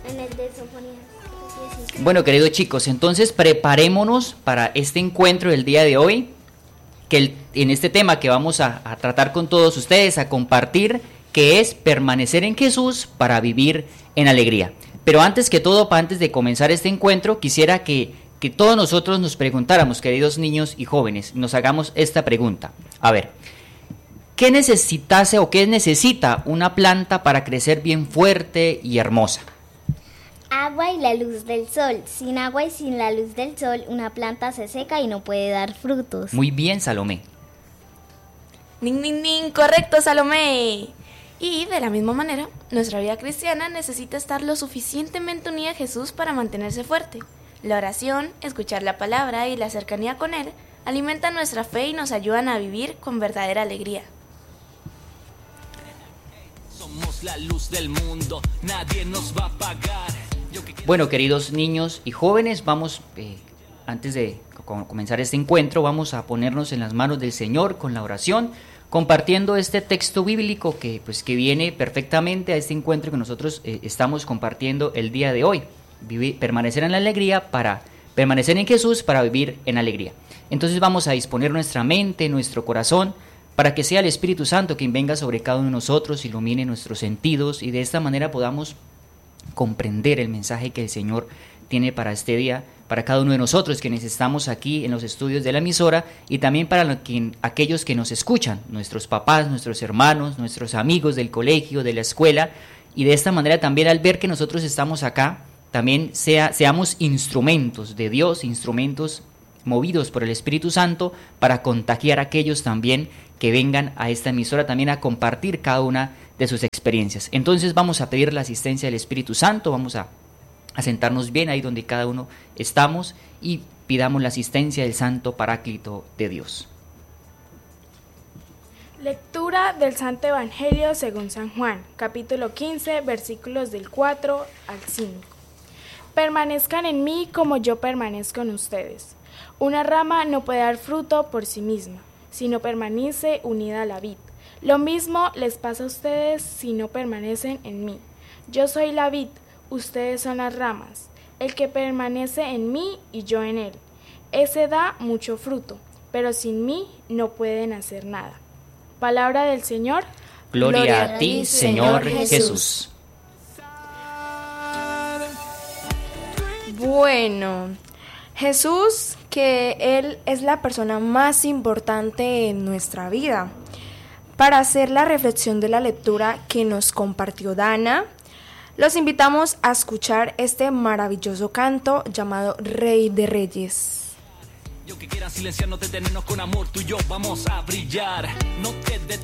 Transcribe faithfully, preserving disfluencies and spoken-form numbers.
En el de Sofonías. Bueno, queridos chicos, entonces preparémonos para este encuentro del día de hoy, que el, en este tema que vamos a, a tratar con todos ustedes, a compartir, que es permanecer en Jesús para vivir en alegría. Pero antes que todo, antes de comenzar este encuentro, quisiera que, que todos nosotros nos preguntáramos, queridos niños y jóvenes, nos hagamos esta pregunta. A ver, ¿qué necesitase o qué necesita una planta para crecer bien fuerte y hermosa? Agua y la luz del sol. Sin agua y sin la luz del sol, una planta se seca y no puede dar frutos. Muy bien, Salomé. ¡Nin, nin, nin! ¡Correcto, Salomé! Y de la misma manera, nuestra vida cristiana necesita estar lo suficientemente unida a Jesús para mantenerse fuerte. La oración, escuchar la palabra y la cercanía con Él alimentan nuestra fe y nos ayudan a vivir con verdadera alegría. Somos la luz del mundo, nadie nos va a apagar. Bueno, queridos niños y jóvenes, vamos, eh, antes de comenzar este encuentro, vamos a ponernos en las manos del Señor con la oración, compartiendo este texto bíblico que, pues, que viene perfectamente a este encuentro que nosotros eh, estamos compartiendo el día de hoy. Vivir, permanecer en la alegría para permanecer en Jesús para vivir en alegría. Entonces vamos a disponer nuestra mente, nuestro corazón, para que sea el Espíritu Santo quien venga sobre cada uno de nosotros, ilumine nuestros sentidos y de esta manera podamos comprender el mensaje que el Señor tiene para este día, para cada uno de nosotros quienes estamos aquí en los estudios de la emisora y también para lo que, aquellos que nos escuchan, nuestros papás, nuestros hermanos, nuestros amigos del colegio, de la escuela, y de esta manera también al ver que nosotros estamos acá, también sea, seamos instrumentos de Dios, instrumentos movidos por el Espíritu Santo para contagiar a aquellos también que vengan a esta emisora también a compartir cada una de sus experiencias. Entonces vamos a pedir la asistencia del Espíritu Santo, vamos a, a sentarnos bien ahí donde cada uno estamos y pidamos la asistencia del Santo Paráclito de Dios. Lectura del Santo Evangelio según San Juan, capítulo quince, versículos del cuatro al cinco. Permanezcan en mí como yo permanezco en ustedes. Una rama no puede dar fruto por sí misma, sino permanece unida a la vid. Lo mismo les pasa a ustedes si no permanecen en mí. Yo soy la vid, ustedes son las ramas. El que permanece en mí y yo en él, ese da mucho fruto, pero sin mí no pueden hacer nada. Palabra del Señor. Gloria, Gloria a ti, Señor Jesús. Jesús. Bueno, Jesús, que Él es la persona más importante en nuestra vida. Para hacer la reflexión de la lectura que nos compartió Dana, los invitamos a escuchar este maravilloso canto llamado Rey de Reyes. Yo que quieran silenciarnos, detenernos con amor, tú y yo vamos a brillar. No te